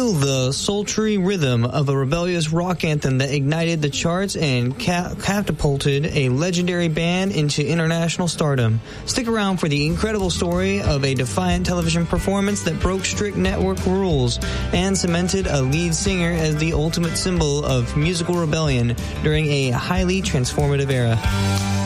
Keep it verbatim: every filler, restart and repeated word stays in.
Feel the sultry rhythm of a rebellious rock anthem that ignited the charts and ca- catapulted a legendary band into international stardom. Stick around for the incredible story of a defiant television performance that broke strict network rules and cemented a lead singer as the ultimate symbol of musical rebellion during a highly transformative era.